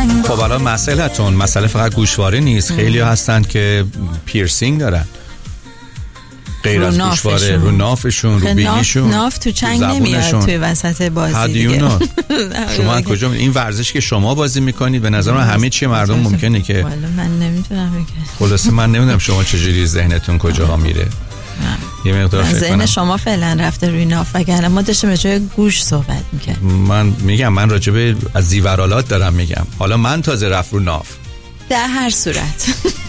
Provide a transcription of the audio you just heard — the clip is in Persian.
رنگ. خب الان مسئله فقط گوشواره نیست. خیلی هستن که پیرسینگ دارن غیر از گوشواره، رو نافشون، رو بینیشون. ناف تو چنگ نمیاد توی وسط بازی دیگه. شما از کجا این ورزش که شما بازی میکنید به نظر من همه چی مردم ممکنه که والا من نمیتونم بگم. خلاصه من نمیدونم شما چجوری ذهنتون کجاها میره. یه مقدار فکر کنم ذهن شما فعلا رفته روی ناف، وگرنه ما داشتیم راجع به گوش صحبت می‌کردیم. من راجع به از زیورالات دارم میگم. حالا من تازه رفت رو ناف. در هر صورت